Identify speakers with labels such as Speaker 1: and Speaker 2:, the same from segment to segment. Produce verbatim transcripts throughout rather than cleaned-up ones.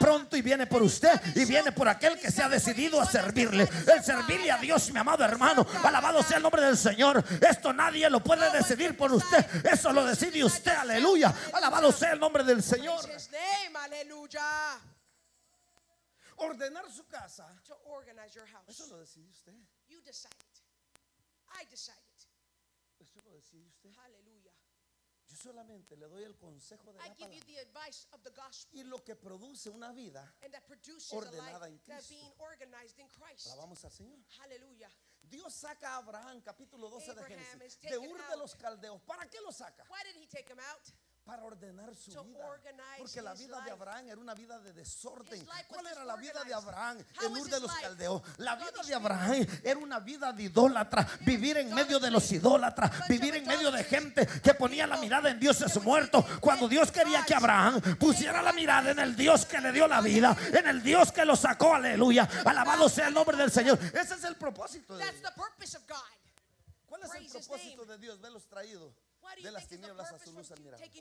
Speaker 1: pronto y viene por usted y viene por aquel que se ha decidido a servirle. El servirle a Dios, mi amado hermano, alabado sea el nombre del Señor. Esto nadie lo puede decidir por usted, eso lo decide usted. Aleluya, alabado sea el nombre del Señor. Ordenar su casa, eso lo decide usted. Eso lo decide usted. Yo solamente le doy el consejo de la palabra y lo que produce una vida ordenada en Cristo. Alabamos al Señor. Dios saca a Abraham, capítulo doce de Génesis, de Ur de los Caldeos. ¿Para qué lo saca? Para ordenar su vida, porque la vida de Abraham era una vida de desorden. ¿Cuál era la vida de Abraham en Ur de los Caldeos? La vida de Abraham era una vida de idólatra, vivir en medio de los idólatras, vivir en medio de gente que ponía la mirada en dioses muertos, cuando Dios quería que Abraham pusiera la mirada en el Dios que le dio la vida, en el Dios que lo sacó. Aleluya, alabado sea el nombre del Señor. Ese es el propósito de Dios. ¿Cuál es el propósito de Dios? Velos traídos de las tinieblas a su luz admirable.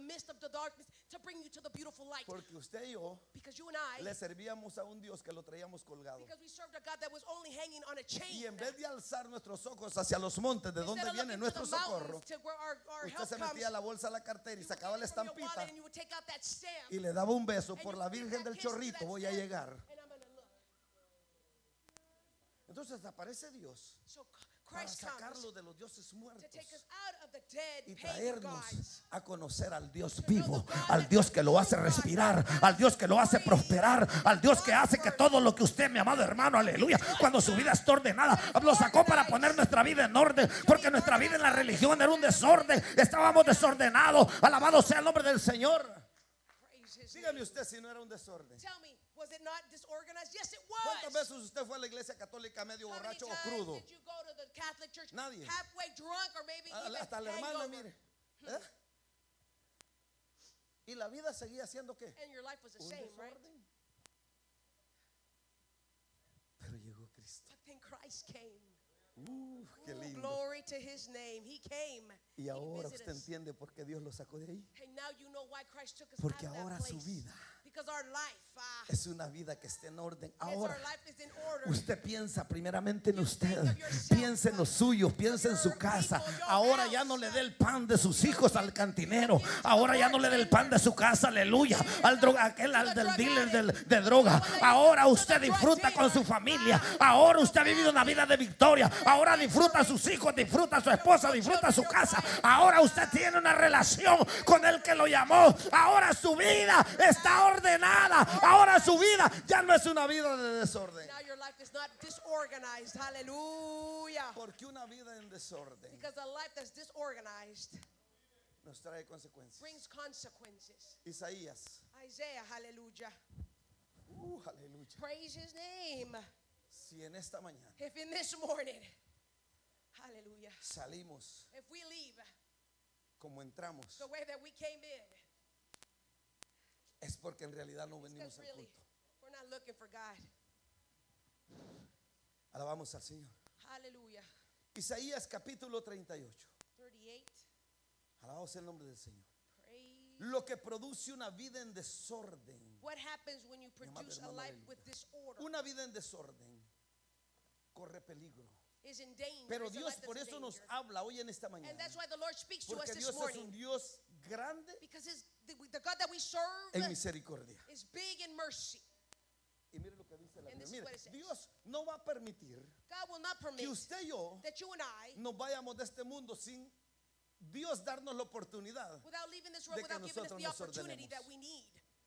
Speaker 1: Porque usted y yo le servíamos a un Dios que lo traíamos colgado. Y en vez de alzar nuestros ojos hacia los montes de donde viene nuestro socorro, usted se metía la bolsa a la cartera y sacaba la estampita y le daba un beso. Por la Virgen del Chorrito voy a llegar. Entonces aparece Dios para sacarlo de los dioses muertos y traernos a conocer al Dios vivo, al Dios que lo hace respirar, al Dios que lo hace prosperar, al Dios que hace que todo lo que usted, mi amado hermano, aleluya, cuando su vida está ordenada, lo sacó para poner nuestra vida en orden, porque nuestra vida en la religión era un desorden, estábamos desordenados. Alabado sea el nombre del Señor. Dígame usted si no era un desorden.
Speaker 2: Was it not disorganized? Yes, it
Speaker 1: ¿Cuántas
Speaker 2: was.
Speaker 1: veces usted fue a la iglesia católica medio
Speaker 2: How many
Speaker 1: borracho o
Speaker 2: times
Speaker 1: crudo?
Speaker 2: did you go to the Catholic Church
Speaker 1: Nadie.
Speaker 2: halfway drunk or maybe even
Speaker 1: Hasta la hermana,
Speaker 2: hangover?
Speaker 1: mire. ¿Eh? Y la vida seguía siendo ¿qué?
Speaker 2: And your life was the
Speaker 1: Un
Speaker 2: same, right?
Speaker 1: desorden. Pero llegó Cristo.
Speaker 2: But then Christ came.
Speaker 1: Uh, qué
Speaker 2: Ooh,
Speaker 1: lindo.
Speaker 2: glory to His name. He came.
Speaker 1: Y
Speaker 2: He
Speaker 1: ahora
Speaker 2: visited
Speaker 1: usted
Speaker 2: us.
Speaker 1: entiende por qué Dios lo sacó de ahí.
Speaker 2: And now you know why Christ took us
Speaker 1: Porque
Speaker 2: out of
Speaker 1: ahora
Speaker 2: that
Speaker 1: su
Speaker 2: place.
Speaker 1: vida
Speaker 2: Because our life, ah,
Speaker 1: es una vida que está en orden.
Speaker 2: is
Speaker 1: Ahora
Speaker 2: our life is in order.
Speaker 1: usted piensa primeramente en
Speaker 2: You
Speaker 1: usted,
Speaker 2: think of yourself,
Speaker 1: piensa en los suyos, piensa en su
Speaker 2: your
Speaker 1: casa.
Speaker 2: people, your
Speaker 1: Ahora
Speaker 2: house.
Speaker 1: ya no le dé el pan de sus hijos al cantinero. Ahora ya no le dé el pan de su casa, aleluya, al droga, aquel al del dealer del- de droga. Ahora usted disfruta con su familia. Ahora usted ha vivido una vida de victoria. Ahora disfruta a sus hijos, disfruta a su esposa, disfruta a su casa. Ahora usted tiene una relación con el que lo llamó. Ahora su vida está ordenada. Ahora su vida ya no es una vida de desorden.
Speaker 2: Now your life is not disorganized. Hallelujah.
Speaker 1: Porque una vida en desorden
Speaker 2: Because a life that's disorganized
Speaker 1: nos trae consecuencias.
Speaker 2: brings consequences.
Speaker 1: Isaías,
Speaker 2: Isaiah, hallelujah.
Speaker 1: uh, aleluya.
Speaker 2: Praise His name.
Speaker 1: Si en esta mañana
Speaker 2: If in this morning, hallelujah,
Speaker 1: salimos
Speaker 2: if we leave
Speaker 1: como entramos,
Speaker 2: the way that we came in,
Speaker 1: es porque en realidad no
Speaker 2: it's
Speaker 1: venimos
Speaker 2: because
Speaker 1: al
Speaker 2: really
Speaker 1: culto.
Speaker 2: we're not looking for God.
Speaker 1: Alabamos al Señor.
Speaker 2: Hallelujah.
Speaker 1: Isaías capítulo treinta y ocho.
Speaker 2: thirty-eight.
Speaker 1: Alabamos el nombre del Señor.
Speaker 2: Praise.
Speaker 1: Lo que produce una vida en desorden.
Speaker 2: What happens when you
Speaker 1: Mi amado
Speaker 2: produce a
Speaker 1: hermano,
Speaker 2: life
Speaker 1: aleluya.
Speaker 2: with disorder?
Speaker 1: Una vida en desorden corre peligro.
Speaker 2: Is in danger.
Speaker 1: Pero
Speaker 2: It's a
Speaker 1: Dios
Speaker 2: life
Speaker 1: por
Speaker 2: that's in
Speaker 1: eso nos
Speaker 2: danger.
Speaker 1: habla hoy en esta mañana.
Speaker 2: And that's why the Lord speaks to us
Speaker 1: Porque
Speaker 2: this
Speaker 1: Dios es
Speaker 2: morning.
Speaker 1: un Dios grande
Speaker 2: Because his, the, the God that we serve
Speaker 1: en misericordia.
Speaker 2: is big in mercy.
Speaker 1: Y mire lo que dice la
Speaker 2: And
Speaker 1: Biblia.
Speaker 2: this is
Speaker 1: Mire,
Speaker 2: what it says.
Speaker 1: Dios no va a permitir
Speaker 2: God will not permit
Speaker 1: que usted y yo
Speaker 2: that you and I,
Speaker 1: nos vayamos de este mundo sin Dios darnos la oportunidad.
Speaker 2: without leaving this world,
Speaker 1: de que
Speaker 2: without giving us
Speaker 1: nosotros
Speaker 2: the
Speaker 1: nos
Speaker 2: opportunity
Speaker 1: ordenemos.
Speaker 2: that we need.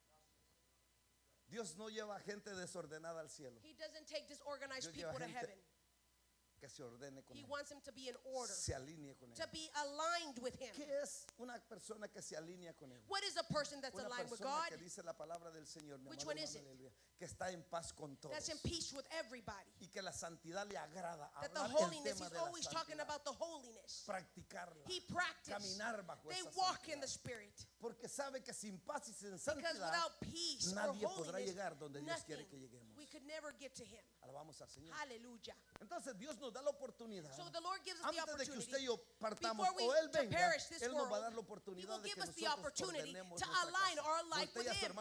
Speaker 1: Dios no lleva gente desordenada al cielo.
Speaker 2: He doesn't take disorganized
Speaker 1: Dios lleva
Speaker 2: people to
Speaker 1: gente
Speaker 2: heaven.
Speaker 1: que se ordene con
Speaker 2: He
Speaker 1: él,
Speaker 2: wants them to be in order,
Speaker 1: se alinee con él.
Speaker 2: to be aligned with Him.
Speaker 1: ¿Qué es una persona que se alinea con él?
Speaker 2: What is a person that's
Speaker 1: Una
Speaker 2: aligned with
Speaker 1: persona
Speaker 2: God?
Speaker 1: que dice la palabra del Señor, mi
Speaker 2: Which
Speaker 1: amado
Speaker 2: one is
Speaker 1: hermano,
Speaker 2: it?
Speaker 1: aleluya, que está en paz con todos
Speaker 2: That's in peace with everybody.
Speaker 1: y que la santidad le agrada.
Speaker 2: That the
Speaker 1: Hablar el
Speaker 2: holiness,
Speaker 1: tema
Speaker 2: He's
Speaker 1: de la
Speaker 2: always talking
Speaker 1: santidad,
Speaker 2: about the holiness.
Speaker 1: practicarla,
Speaker 2: He practiced.
Speaker 1: caminar bajo
Speaker 2: They
Speaker 1: esa
Speaker 2: walk in the
Speaker 1: santidad.
Speaker 2: Spirit.
Speaker 1: Porque sabe que sin paz y sin
Speaker 2: Because
Speaker 1: santidad
Speaker 2: without peace or
Speaker 1: nadie podrá
Speaker 2: holiness,
Speaker 1: llegar donde Dios
Speaker 2: nothing,
Speaker 1: quiere que lleguemos.
Speaker 2: we could never get to Him.
Speaker 1: Alabamos al Señor.
Speaker 2: Hallelujah.
Speaker 1: Entonces Dios nos da la oportunidad.
Speaker 2: So the Lord gives us the
Speaker 1: Antes de que
Speaker 2: opportunity.
Speaker 1: usted y yo partamos
Speaker 2: Before we
Speaker 1: o Él
Speaker 2: to
Speaker 1: venga,
Speaker 2: perish this
Speaker 1: Él nos va a
Speaker 2: world,
Speaker 1: dar la
Speaker 2: He
Speaker 1: oportunidad
Speaker 2: will
Speaker 1: de
Speaker 2: give
Speaker 1: que
Speaker 2: us the
Speaker 1: nosotros
Speaker 2: opportunity
Speaker 1: ordenemos
Speaker 2: to
Speaker 1: nuestra
Speaker 2: align
Speaker 1: casa.
Speaker 2: our life
Speaker 1: Voltea
Speaker 2: with
Speaker 1: a su
Speaker 2: Him.